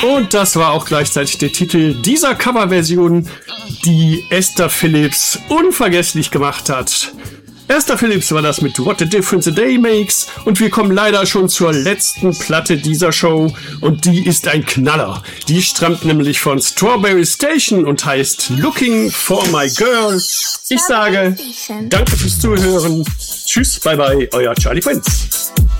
Und das war auch gleichzeitig der Titel dieser Coverversion, die Esther Phillips unvergesslich gemacht hat. Esther Phillips war das mit What a Difference a Day Makes und wir kommen leider schon zur letzten Platte dieser Show und die ist ein Knaller. Die stammt nämlich von Strawberry Station und heißt Looking for My Girl. Ich sage danke fürs Zuhören. Tschüss, bye bye, euer Charlie Prinz.